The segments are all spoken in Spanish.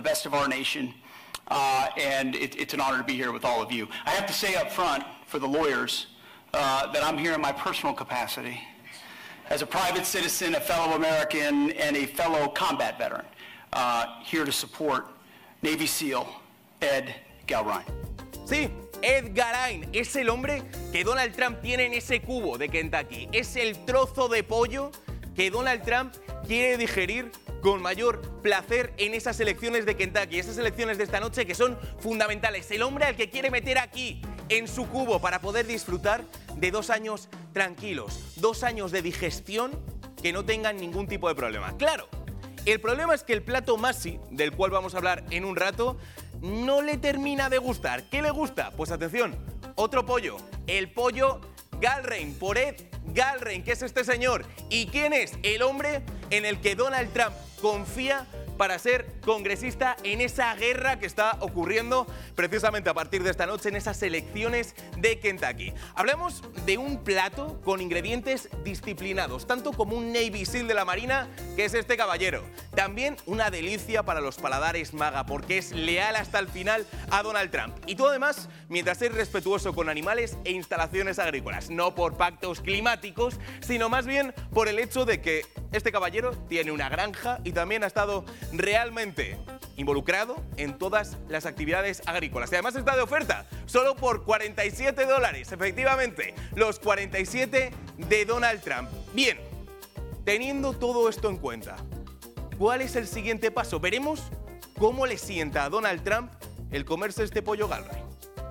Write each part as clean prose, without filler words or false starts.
the best of our nation, and it's an honor to be here with all of you. I have to say up front, for the lawyers, that I'm here in my personal capacity as a private citizen, a fellow American, and a fellow combat veteran, here to support Navy SEAL Ed Gilrain. Sí, Ed Gilrain es el hombre que Donald Trump tiene en ese cubo de Kentucky. Es el trozo de pollo que Donald Trump quiere digerir con mayor placer en esas elecciones de Kentucky, esas elecciones de esta noche que son fundamentales. El hombre al que quiere meter aquí, en su cubo, para poder disfrutar de 2 años tranquilos, 2 años de digestión que no tengan ningún tipo de problema. Claro, el problema es que el plato Massie, del cual vamos a hablar en un rato, no le termina de gustar. ¿Qué le gusta? Pues atención, otro pollo, el pollo Gilrain, por Ed Gilrain, que es este señor. ¿Y quién es? El hombre en el que Donald Trump confía para ser congresista en esa guerra que está ocurriendo precisamente a partir de esta noche en esas elecciones de Kentucky. Hablamos de un plato con ingredientes disciplinados, tanto como un Navy SEAL de la Marina, que es este caballero. También una delicia para los paladares MAGA, porque es leal hasta el final a Donald Trump. Y todo además, mientras es respetuoso con animales e instalaciones agrícolas. No por pactos climáticos, sino más bien por el hecho de que este caballero tiene una granja y también ha estado realmente involucrado en todas las actividades agrícolas. Y además está de oferta, solo por $47, efectivamente, los 47 de Donald Trump. Bien, teniendo todo esto en cuenta, ¿cuál es el siguiente paso? Veremos cómo le sienta a Donald Trump el comerse este pollo Gilrain.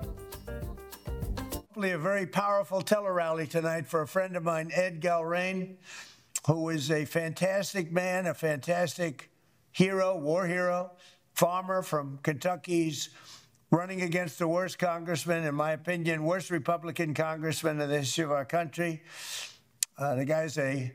A very powerful tele-rally tonight for a friend of mine, Ed Gilrain, who is a fantastic man, a fantastic hero, war hero, farmer from Kentucky's running against the worst congressman, in my opinion, worst Republican congressman in the history of our country. The guy's a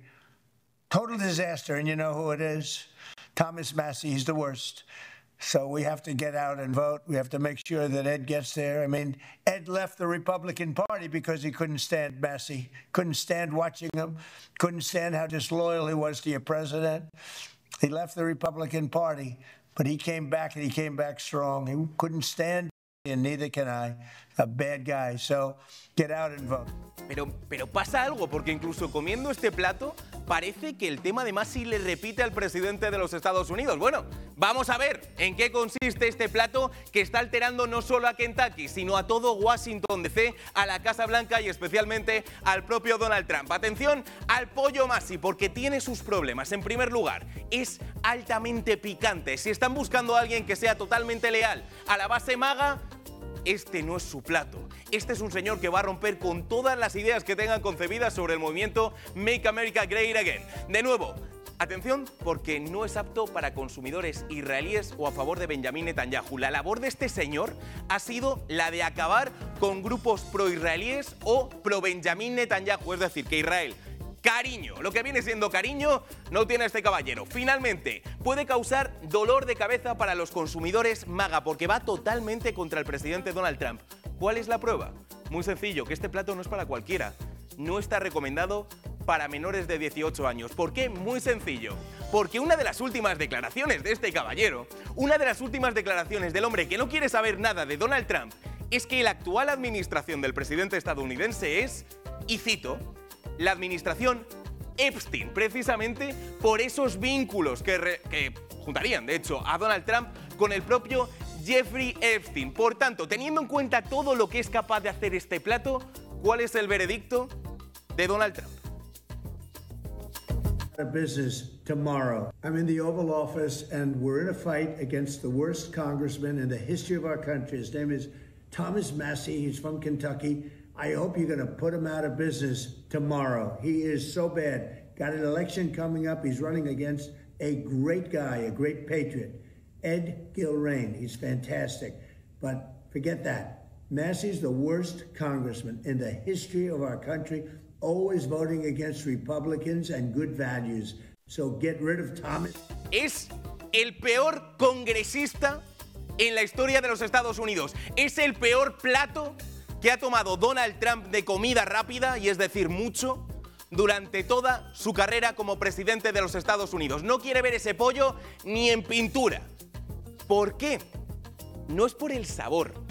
total disaster, and you know who it is. Thomas Massie, he's the worst. So we have to get out and vote. We have to make sure that Ed gets there. I mean, Ed left the Republican Party because he couldn't stand Massie, couldn't stand watching him, couldn't stand how disloyal he was to your president. He left the Republican Party, but he came back, and he came back strong. He couldn't stand, and neither can I, a bad guy. So get out and vote. Pero pasa algo, porque incluso comiendo este plato parece que el tema de Massie le repite al presidente de los Estados Unidos. Bueno, vamos a ver en qué consiste este plato que está alterando no solo a Kentucky, sino a todo Washington DC, a la Casa Blanca y especialmente al propio Donald Trump. Atención al pollo Massie, porque tiene sus problemas. En primer lugar, es altamente picante. Si están buscando a alguien que sea totalmente leal a la base MAGA, este no es su plato. Este es un señor que va a romper con todas las ideas que tengan concebidas sobre el movimiento Make America Great Again. De nuevo, atención, porque no es apto para consumidores israelíes o a favor de Benjamin Netanyahu. La labor de este señor ha sido la de acabar con grupos pro-israelíes o pro-Benjamin Netanyahu, es decir, que Israel, cariño, lo que viene siendo cariño, no tiene este caballero. Finalmente, puede causar dolor de cabeza para los consumidores MAGA, porque va totalmente contra el presidente Donald Trump. ¿Cuál es la prueba? Muy sencillo, que este plato no es para cualquiera. No está recomendado para menores de 18 años. ¿Por qué? Muy sencillo. Porque una de las últimas declaraciones de este caballero, una de las últimas declaraciones del hombre que no quiere saber nada de Donald Trump, es que la actual administración del presidente estadounidense es, y cito, la administración Epstein, precisamente por esos vínculos que juntarían, de hecho, a Donald Trump con el propio Jeffrey Epstein. Por tanto, teniendo en cuenta todo lo que es capaz de hacer este plato, ¿cuál es el veredicto de Donald Trump? Business tomorrow. I'm in the Oval Office, and we're in a fight against the worst congressman in the history of our country. His name is Thomas Massie. He's from Kentucky. I hope you're going to put him out of business tomorrow. He is so bad. Got an election coming up. He's running against a great guy, a great patriot, Ed Gilrain. He's fantastic. But forget that. Massie's the worst congressman in the history of our country, always voting against Republicans and good values. So get rid of Thomas. Es el peor congresista en la historia de los Estados Unidos. Es el peor plato que ha tomado Donald Trump de comida rápida, y es decir, mucho, durante toda su carrera como presidente de los Estados Unidos. No quiere ver ese pollo ni en pintura. ¿Por qué? No es por el sabor,